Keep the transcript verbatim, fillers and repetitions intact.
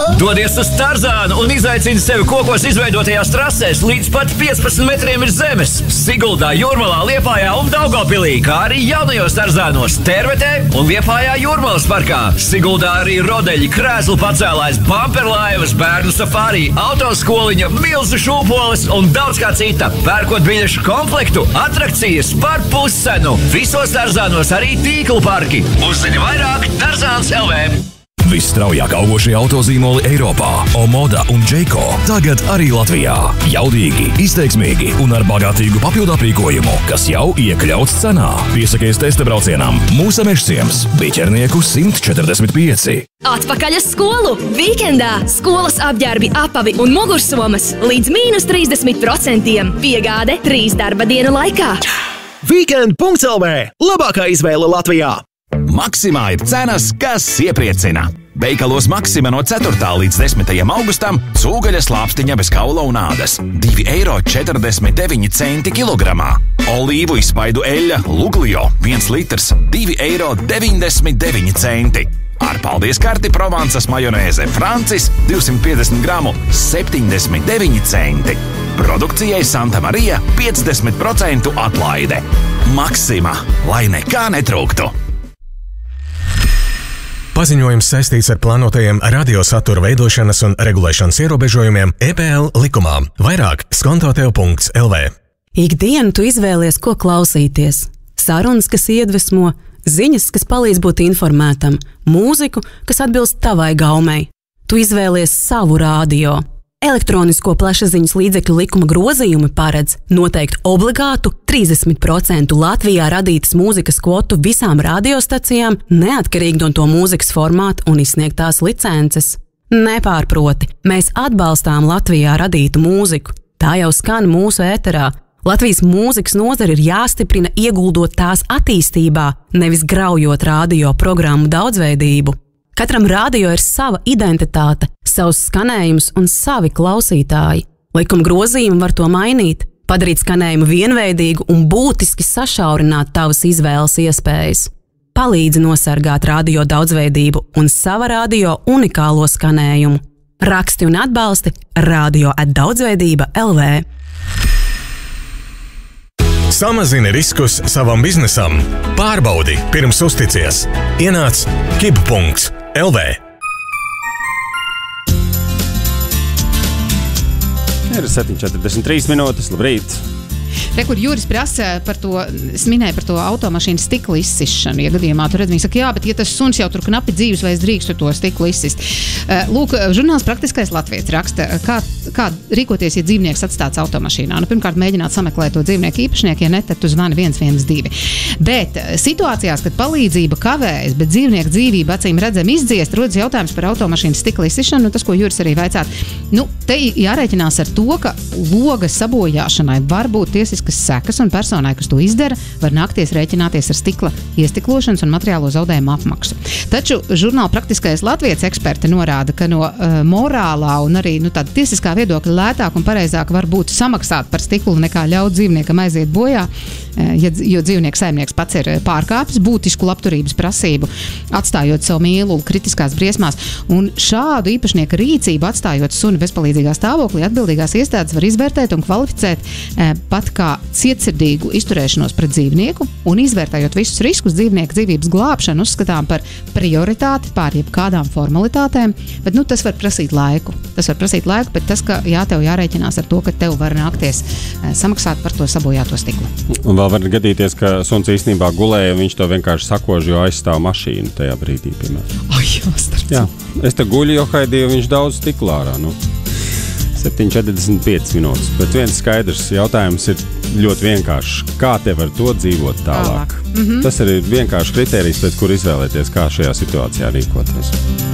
Dodies uz Tarzānu un izaicini sevi kokos izveidotajās trasēs līdz pat piecpadsmit metriem ir zemes. Siguldā, Jūrmalā, Liepājā un Daugavpilī, kā arī jaunajos Tarzānos, Tervetē un Liepājā Jūrmalas parkā. Siguldā arī rodeļi, krēslu pacēlājs, bamperlaivas, bērnu safārī, autoskoliņa, milzu šūpoles un daudz kā cita. Pērkot biļešu komplektu, atrakcijas par puscenu. Visos Tarzānos arī tīklu parki. Uzzini vairāk Tarzāns L V. Visstraujāk augošie autozīmoli Eiropā – Omoda un Jayco tagad arī Latvijā. Jaudīgi, izteiksmīgi un ar bagātīgu papildu aprīkojumu, kas jau iekļauts cenā. Piesakies testa braucienam Mūsa Mežciems, Biķernieku simt četrdesmit pieci. Atpakaļ uz skolu! Vīkendā skolas apģērbi, apavi un mugursomas līdz mīnus trīsdesmit procentiem. Piegāde trīs darba dienu laikā. Weekend punkts L V – labākā izvēle Latvijā! Maksimā ir cenas, kas iepriecina. Veikalos Maksima no ceturtā līdz desmitajam augustam cūgaļa slāpstiņa bez kaula un ādas – divi eiro četrdesmit deviņi centi kilogramā. Olīvu izspaidu eļļa Luglio viens litrs – divi eiro deviņdesmit deviņi centi. Ar paldies karti Provansas majonēze Francis divsimt piecdesmit gramu – septiņdesmit deviņi centi. Produkcijai Santa Marija piecdesmit procentu atlaide. Maksima, lai nekā netrūktu. Paziņojums saistīts ar plānotajiem radiosatura veidošanas un regulēšanas ierobežojumiem E P L likumā. Vairāk skontotev punkts L V. Ikdienu tu izvēlies, ko klausīties. Sarunas, kas iedvesmo, ziņas, kas palīdz būt informētam, mūziku, kas atbilst tavai gaumei. Tu izvēlies savu radio. Elektronisko plašsaziņas līdzekļu likuma grozījumi paredz noteikt obligātu trīsdesmit procentu Latvijā radītas mūzikas kvotu visām radiostacijām, neatkarīgi no to mūzikas formāta un izsniegtās licences. Nepārproti, mēs atbalstām Latvijā radītu mūziku. Tā jau skan mūsu ēterā. Latvijas mūzikas nozare ir jāstiprina ieguldot tās attīstībā, nevis graujot radio programmu daudzveidību. Katram radio ir sava identitāte, savs skanējums un savi klausītāji. Likuma grozījumi var to mainīt, padarīt skanējumu vienveidīgu un būtiski sašaurināt tavas izvēles iespējas. Palīdzi nosargāt radio daudzveidību un sava radio unikālo skanējumu. Raksti un atbalsti radio at daudzveidība L V. Samazini riskus savam biznesam. Pārbaudi, pirms uzticies. Ienāc kib punkts L V. Ir septiņi četrdesmit trīs minūtes, labrīt. Te, kur Juris prasa par to, es minēju par to automašīnu stikla izsišanu. Ja gadījumā tu redz, viņi saka, jā, bet ja tas suns jau tur knapi dzīves, vai es drīkstu to stiklu izsist. Lūk, žurnāls Praktiskais Latvijas raksta, kā, kā rīkoties, ja dzīvnieks atstāts automašīnā. Nu, pirmkārt, mēģināt sameklēt to dzīvnieku īpašnieku, ja ne, tad tu zvani viens viens divi. Bet situācijās, kad palīdzība kavējas, bet dzīvnieku dzīvība acīm redzam izdziest, rodas jautājums par automašīnas stikla izsišanu, nu, tas, ko Juris arī vaicāt. Nu, te jārēķinās ar to, ka logas sabojāšanai var būt tiesiskas sekas, un personai, kas to izdara, var nākties rēķināties ar stikla iestiklošanas un materiālo zaudējumu apmaksu. Taču žurnāla Praktiskais Latvijas eksperti norāda, ka no uh, morālā un arī nu, tāda tiesiskā viedokļa lētāk un pareizāk var būt samaksāt par stiklu nekā ļaut dzīvniekam aiziet bojā, uh, ja, jo dzīvnieks saimnieks pats ir pārkāpis būtisku labturības prasību, atstājot savu mīlulu kritiskās briesmās. Un šādu īpašnieka rīcību atstājot suni bezpalīdzīgā stāvoklī, atbildīgās iestādes var izvērtēt un kvalificēt uh, pat kā cietsirdīgu izturēšanos pret dzīvnieku un izvērtējot visus riskus dzīvnieku dzīvības glābšanu uzskatām par prioritāti pār jebkādām formalitātēm, bet nu, tas var prasīt laiku. Tas var prasīt laiku, bet tas, ka jā, tev jārēķinās ar to, ka tev var nākties eh, samaksāt par to sabojāto stiklu. Un vēl var gadīties, ka suns īstenībā gulēja, viņš to vienkārši sakož, jo aizstāv mašīnu tajā brīdī, piemēram. Ai, jā, starp jā, es te guļu, jo haidīju, viņš daudz stikla ārā, nu. septiņi četrdesmit pieci minūtes, bet viens skaidrs jautājums ir ļoti vienkāršs. Kā tev ar to dzīvot tālāk? tālāk. Mm-hmm. Tas ir vienkārši kritērijs, pēc kur izvēlēties, kā šajā situācijā rīkoties.